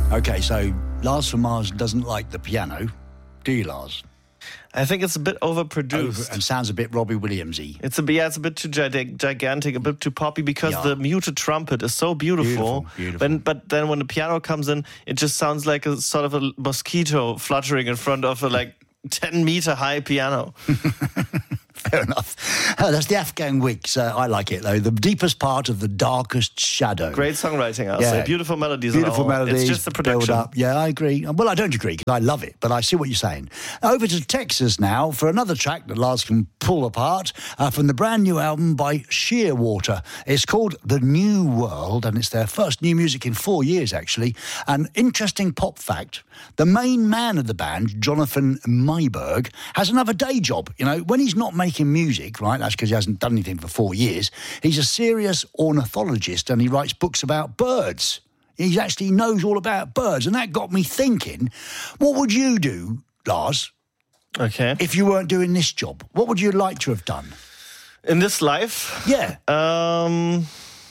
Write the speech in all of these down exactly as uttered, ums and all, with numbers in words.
Okay, so Lars from Mars doesn't like the piano, do you, Lars? I think it's a bit overproduced. Over, and sounds a bit Robbie Williams-y. It's a yeah, it's a bit too gi- gigantic, a bit too poppy, because yeah. the muted trumpet is so beautiful. Beautiful, beautiful. When, but then when the piano comes in, it just sounds like a sort of a mosquito fluttering in front of a like ten meter high piano. Fair enough. Uh, that's the Afghan Wigs. Uh, I like it, though. The deepest part of the darkest shadow. Great songwriting, I'll Yeah. say. Beautiful melodies. Beautiful and all. melodies. It's just the production. Build up. Yeah, I agree. Well, I don't agree because I love it, but I see what you're saying. Over to Texas now for another track that Lars can pull apart uh, from the brand new album by Shearwater. It's called The New World, and it's their first new music in four years, actually. An interesting pop fact, the main man of the band, Jonathan Mayberg, has another day job. You know, when he's not making music, right, that's because he hasn't done anything for four years, he's a serious ornithologist and he writes books about birds. He actually knows all about birds, and that got me thinking, what would you do, Lars, Okay. if you weren't doing this job? What would you like to have done? In this life? Yeah. Um...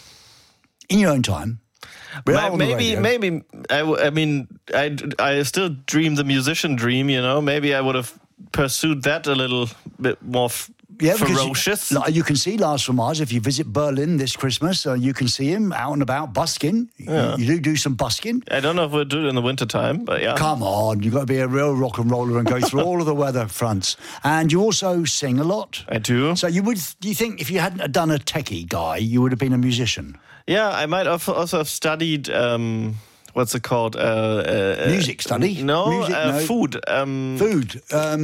In your own time. We are on the Maybe, radio. maybe. I, w- I mean, I, I still dream the musician dream. You know, maybe I would have pursued that a little bit more f- Yeah, because ferocious. You, like, you can see Lars from Mars if you visit Berlin this Christmas. Uh, you can see him out and about busking. Yeah. You, you do do some busking. I don't know if we'll do it in the winter time, but yeah. Come on, you've got to be a real rock and roller and go through all of the weather fronts. And you also sing a lot. I do. So you would? Do you think if you hadn't have done a techie guy, you would have been a musician? Yeah, I might have also have studied. Um, what's it called? Uh, uh, Music study? No, Music, uh, no. food. Um, Food.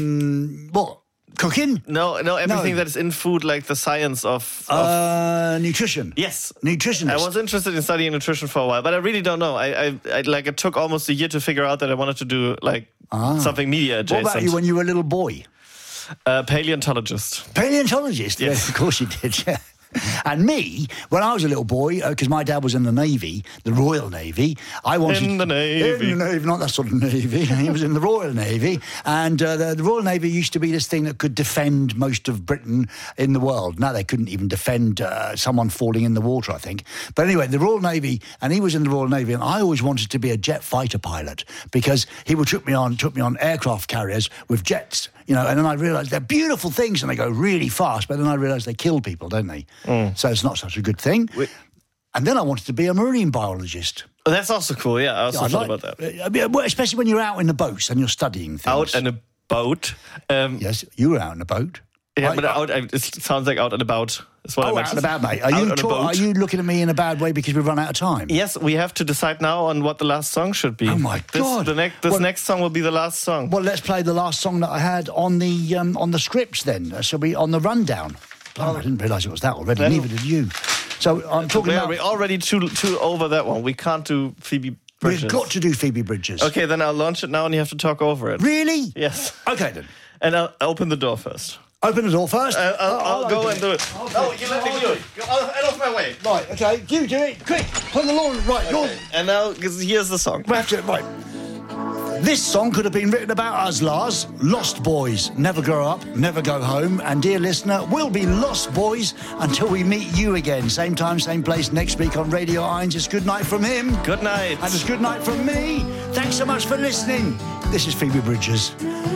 Um, what? Cooking? No, no, everything No. that is in food, like the science of. of Uh, nutrition. yes. Nutritionist. I was interested in studying nutrition for a while, but I really don't know. I, I, I like it took almost a year to figure out that I wanted to do like something media What adjacent. about you when you were a little boy? Uh, paleontologist. Paleontologist? Yes. Of course you did, yeah. And me, when I was a little boy, because my dad was in the Navy, the Royal Navy, I wanted... In the Navy. In the Navy, not that sort of Navy. He was in the Royal Navy. And uh, the, the Royal Navy used to be this thing that could defend most of Britain in the world. Now they couldn't even defend uh, someone falling in the water, I think. But anyway, the Royal Navy, and he was in the Royal Navy, and I always wanted to be a jet fighter pilot because he would took me on, took me on aircraft carriers with jets, you know, and then I realised they're beautiful things and they go really fast, but then I realised they kill people, don't they? Mm. So it's not such a good thing. Wait. And then I wanted to be a marine biologist. Oh, that's also cool. Yeah, I also Yeah, I thought like- about that. I mean, well, especially when you're out in the boats and you're studying things. Out in a boat. Um, Yes, you were out in a boat. yeah, I- but out. I, it sounds like out and about. That's what I Oh, out mentioned. and about, mate. Are Out you, on a talk, boat. are you looking at me in a bad way because we've run out of time? Yes, we have to decide now on what the last song should be. Oh, my This- God. The next, this Well- next song will be the last song. Well, let's play the last song that I had on the um, on the scripts then. Uh, shall we, on the rundown? Oh, I didn't realise it was that already, Then- neither did you. So I'm talking We're, about... we're already too too over that one. We can't do Phoebe Bridges. We've got to do Phoebe Bridges. Okay, then I'll launch it now and you have to talk over it. Really? Yes. Okay, then. And I'll open the door first. Open the door first. Uh, I'll, Oh, I'll go open and do it. Okay. No, you let me do it. Go- I'll- Get off my way. Right, okay. You do it. Quick. Put the lawn... Right, you're... Okay. And now, 'cause here's the song. We have to... Right. This song could have been written about us, Lars. Lost boys. Never grow up, never go home. And, dear listener, we'll be lost boys until we meet you again. Same time, same place next week on Radio Irons. It's good night from him. Good night. And it's good night from me. Thanks so much for listening. This is Phoebe Bridges.